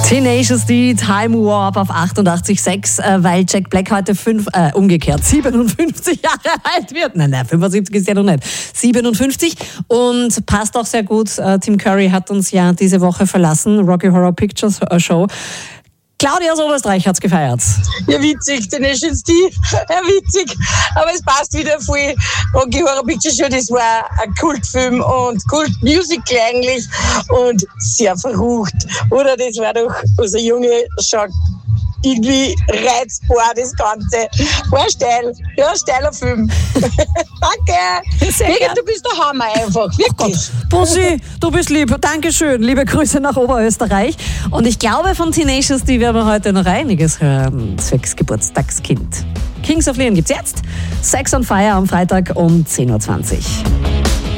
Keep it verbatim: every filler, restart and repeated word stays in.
Tenacious D, Time Warp auf achtundachtzig Komma sechs, äh, weil Jack Black heute fünf, äh, umgekehrt siebenundfünfzig Jahre alt wird. Nein, nein, fünfundsiebzig ist ja noch nicht. siebenundfünfzig und passt auch sehr gut. Äh, Tim Curry hat uns ja diese Woche verlassen, Rocky Horror Picture Show. Claudia aus Oberösterreich hat's gefeiert. Ja, witzig, Tenacious D, ja, witzig, aber es passt wieder voll. Rocky Horror Picture Show, das war ein Kultfilm und Kultmusical eigentlich und sehr verrucht. Oder das war doch unser Junge schon irgendwie reizbar, das Ganze. War steil, ja, steiler Film. Danke. Sehr Birgit, gern. du bist der Hammer einfach, wirklich. Bussi, du bist lieb. Dankeschön. Liebe Grüße nach Oberösterreich. Und ich glaube, von Tenacious D werden wir heute noch einiges hören. Zwecks Geburtstagskind. Kings of Leon gibt's jetzt. Sex on Fire am Freitag um zehn Uhr zwanzig.